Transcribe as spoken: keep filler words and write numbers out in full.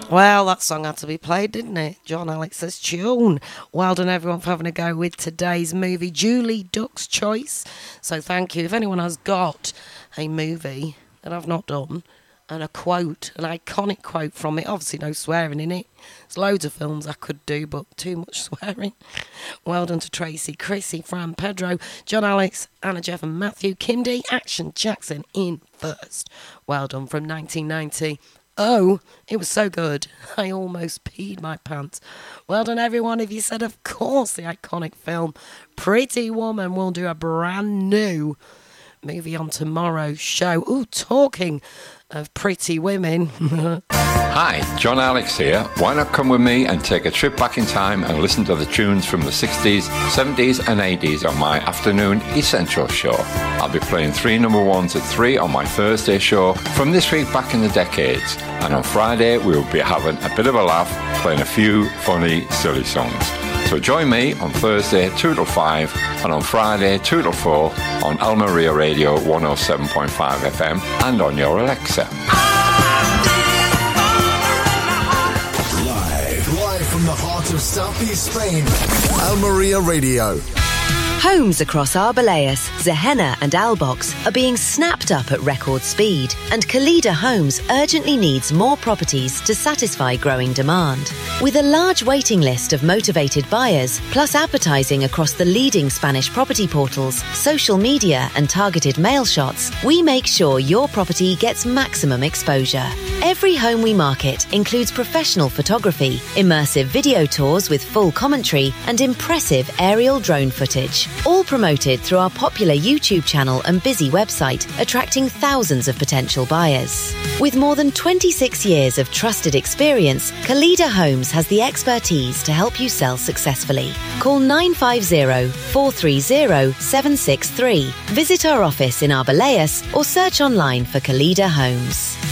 Well, that song had to be played, didn't it? John Alex's tune. Well done, everyone, for having a go with today's movie, Julie Duck's Choice. So thank you. If anyone has got a movie that I've not done, and a quote, an iconic quote from it, obviously no swearing in it. There's loads of films I could do, but too much swearing. Well done to Tracy, Chrissy, Fran, Pedro, John Alex, Anna, Jeff and Matthew, Kim D, Action Jackson in first. Well done from nineteen ninety. Oh, it was so good. I almost peed my pants. Well done, everyone. If you said, of course, the iconic film Pretty Woman, will do a brand new movie on tomorrow's show. Ooh, talking of pretty women. Hi, John Alex here. Why not come with me and take a trip back in time and listen to the tunes from the sixties, seventies and eighties on my afternoon Essential show. I'll be playing three number ones at three on my Thursday show from this week back in the decades. And on Friday, we'll be having a bit of a laugh, playing a few funny, silly songs. So join me on Thursday two till five and on Friday two till four on Al Maria Radio one oh seven point five F M and on your Alexa. Live, live from the heart of Southeast Spain, Al Maria Radio. Homes across Arbeláez, Zehenna and Albox are being snapped up at record speed, and Kalida Homes urgently needs more properties to satisfy growing demand. With a large waiting list of motivated buyers, plus advertising across the leading Spanish property portals, social media and targeted mail shots, we make sure your property gets maximum exposure. Every home we market includes professional photography, immersive video tours with full commentary and impressive aerial drone footage. All promoted through our popular YouTube channel and busy website, attracting thousands of potential buyers. With more than twenty-six years of trusted experience, Kalida Homes has the expertise to help you sell successfully. Call nine five zero, four three zero, seven six three. Visit our office in Arbeláez or search online for Kalida Homes.